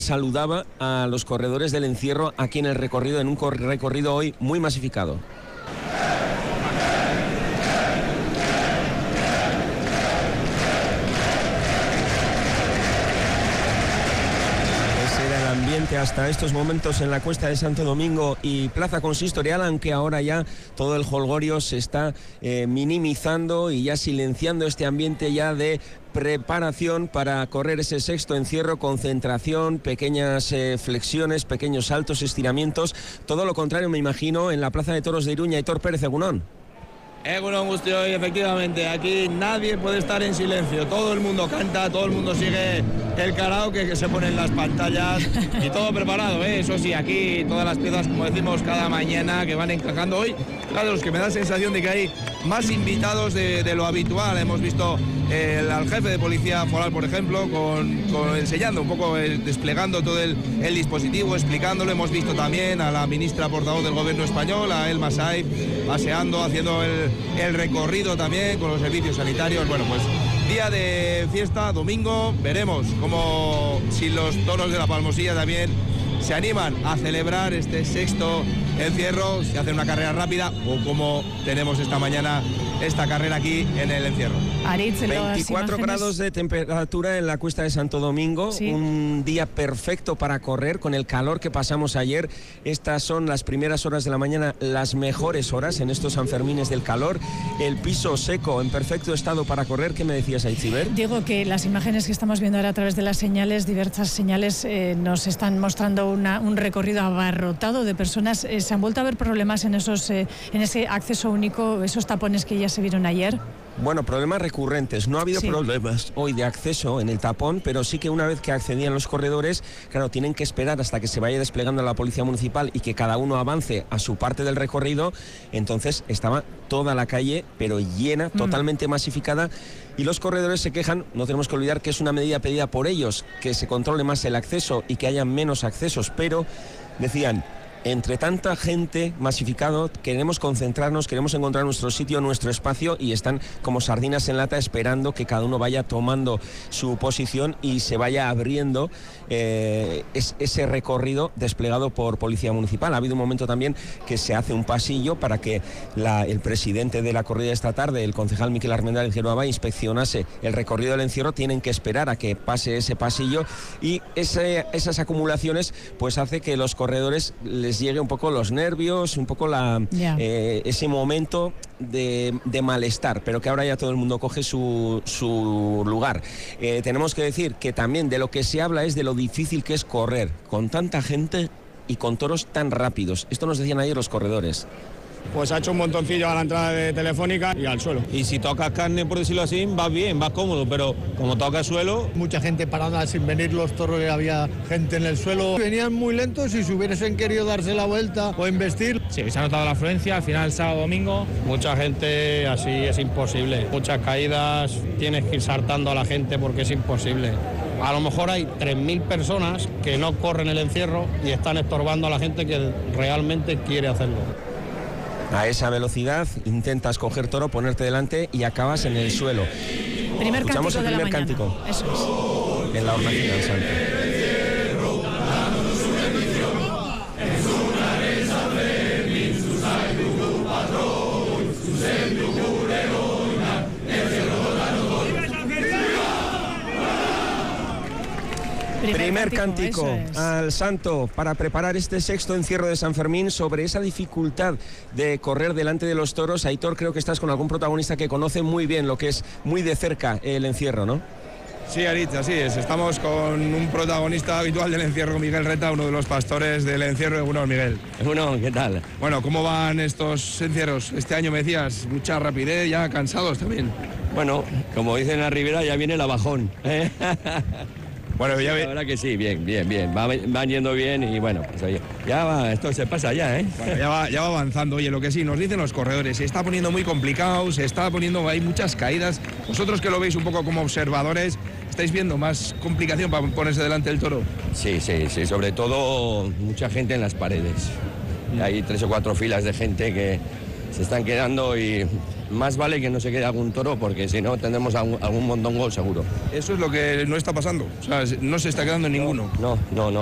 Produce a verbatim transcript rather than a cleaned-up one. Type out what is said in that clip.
saludaba a los corredores del encierro aquí en el recorrido, en un recorrido hoy muy masificado. Ambiente hasta estos momentos en la Cuesta de Santo Domingo y Plaza Consistorial, aunque ahora ya todo el jolgorio se está eh, minimizando y ya silenciando este ambiente ya de preparación para correr ese sexto encierro, concentración, pequeñas eh, flexiones, pequeños saltos, estiramientos, todo lo contrario me imagino en la Plaza de Toros de Iruña. Aitor Pérez, egunon. Egunon Gustio, y efectivamente aquí nadie puede estar en silencio, todo el mundo canta, todo el mundo sigue el karaoke que se pone en las pantallas y todo preparado, ¿eh? Eso sí, aquí todas las piezas, como decimos cada mañana, que van encajando hoy, claro, los que me da sensación de que hay más invitados de, de lo habitual. Hemos visto el, al jefe de policía foral, por ejemplo, con, con enseñando un poco, el, desplegando todo el, el dispositivo, explicándolo. Hemos visto también a la ministra portavoz del gobierno español, a Elma Saib, paseando, haciendo el el recorrido también con los servicios sanitarios. Bueno, pues día de fiesta, domingo, veremos cómo si los toros de la Palmosilla también se animan a celebrar este sexto encierro, si hacen una carrera rápida o como tenemos esta mañana esta carrera aquí en el encierro. Aritz, veinticuatro grados de temperatura en la Cuesta de Santo Domingo, sí. Un día perfecto para correr con el calor que pasamos ayer. Estas son las primeras horas de la mañana, las mejores horas en estos Sanfermines del calor. El piso seco en perfecto estado para correr. ¿Qué me decías, Aitziber? Digo que las imágenes que estamos viendo ahora a través de las señales, diversas señales, eh, nos están mostrando una, un recorrido abarrotado de personas. Eh, ¿Se han vuelto a ver problemas en, esos, eh, en ese acceso único, esos tapones que ya se vieron ayer? Bueno, problemas recurrentes. No ha habido sí. problemas hoy de acceso en el tapón, pero sí que una vez que accedían los corredores, claro, tienen que esperar hasta que se vaya desplegando la policía municipal y que cada uno avance a su parte del recorrido. Entonces estaba toda la calle, pero llena, mm. totalmente masificada. Y los corredores se quejan, no tenemos que olvidar que es una medida pedida por ellos, que se controle más el acceso y que haya menos accesos, pero decían, entre tanta gente masificado, queremos concentrarnos, queremos encontrar nuestro sitio, nuestro espacio, y están como sardinas en lata esperando que cada uno vaya tomando su posición y se vaya abriendo eh, es, ese recorrido desplegado por Policía Municipal. Ha habido un momento también que se hace un pasillo para que la, el presidente de la corrida esta tarde, el concejal Miquel Armendariz Geroaba, inspeccionase el recorrido del encierro. Tienen que esperar a que pase ese pasillo y ese, esas acumulaciones pues hace que los corredores les llegue un poco los nervios, un poco la, yeah. eh, ese momento de, de malestar, pero que ahora ya todo el mundo coge su, su lugar. Eh, tenemos que decir que también de lo que se habla es de lo difícil que es correr con tanta gente y con toros tan rápidos. Esto nos decían ayer los corredores. Pues ha hecho un montoncillo a la entrada de Telefónica y al suelo. Y si tocas carne, por decirlo así, vas bien, vas cómodo, pero como toca suelo... Mucha gente parada sin venir los toros, había gente en el suelo. Venían muy lentos y si hubiesen querido darse la vuelta o embestir... Sí, se ha notado la afluencia, al final sábado, domingo. Mucha gente, así es imposible. Muchas caídas, tienes que ir saltando a la gente porque es imposible. A lo mejor hay tres mil personas que no corren el encierro y están estorbando a la gente que realmente quiere hacerlo. A esa velocidad intentas coger toro, ponerte delante y acabas en el suelo. Primer Escuchamos cántico el primer de la cántico. Mañana. Eso es. En la hornacina del Santo. Primer, Primer cántico, cántico es. al santo para preparar este sexto encierro de San Fermín. Sobre esa dificultad de correr delante de los toros, Aitor, creo que estás con algún protagonista que conoce muy bien lo que es muy de cerca el encierro, ¿no? Sí, Aritz, así es. Estamos con un protagonista habitual del encierro, Miguel Reta, uno de los pastores del encierro. Egunon, Miguel. Egunon, ¿qué tal? Bueno, ¿cómo van estos encierros? Este año me decías, mucha rapidez, ya cansados también. Bueno, como dicen en la Ribera, ya viene el abajón. ¿eh? Bueno, ya ve... La verdad que sí, bien, bien, bien. Va, van yendo bien y bueno, pues oye, ya va, esto se pasa ya, ¿eh? Bueno, ya va, ya va avanzando. Oye, lo que sí, nos dicen los corredores, se está poniendo muy complicado, se está poniendo, hay muchas caídas. Vosotros que lo veis un poco como observadores, ¿estáis viendo más complicación para ponerse delante del toro? Sí, sí, sí, sobre todo mucha gente en las paredes. Hay tres o cuatro filas de gente que se están quedando y más vale que no se quede algún toro, porque si no tendremos algún, algún mondongo seguro. Eso es lo que no está pasando, o sea, no se está quedando ninguno. No, no, no.